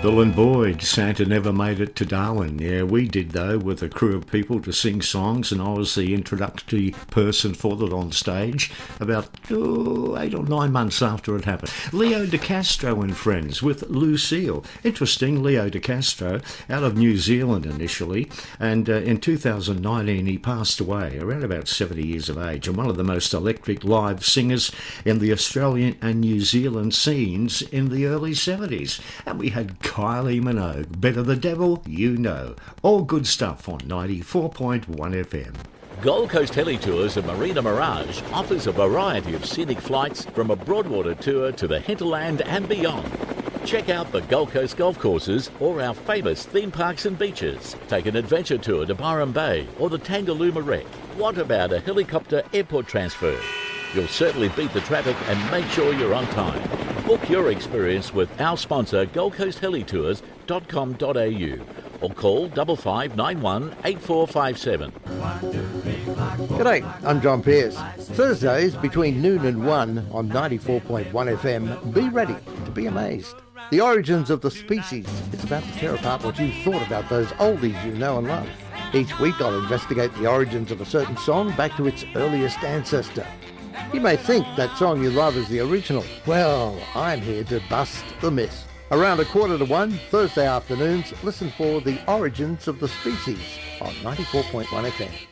Bill and Boyd, Santa never made it to Darwin. Yeah, we did though, with a crew of people to sing songs, and I was the introductory person for that on stage about 8 or 9 months after it happened. Leo DeCastro and Friends with Lucille. Interesting, Leo DeCastro, out of New Zealand initially, and in 2019 he passed away, around about 70 years of age, and one of the most electric live singers in the Australian and New Zealand scenes in the early 70s. And we had Kylie Minogue, Better the Devil, You Know. All good stuff on 94.1 FM. Gold Coast Heli Tours and Marina Mirage offers a variety of scenic flights from a Broadwater tour to the hinterland and beyond. Check out the Gold Coast golf courses or our famous theme parks and beaches. Take an adventure tour to Byron Bay or the Tangalooma Wreck. What about a helicopter airport transfer? You'll certainly beat the traffic and make sure you're on time. Book your experience with our sponsor goldcoasthelitours.com.au or call 5591 8457. G'day, I'm John Pearce. Thursdays between noon and 1 on 94.1 FM. Be ready to be amazed. The Origins of the Species. It's about to tear apart what you thought about those oldies you know and love. Each week I'll investigate the origins of a certain song back to its earliest ancestor. You may think that song you love is the original. Well, I'm here to bust the myth. Around 1:45, Thursday afternoons, listen for The Origins of the Species on 94.1 FM.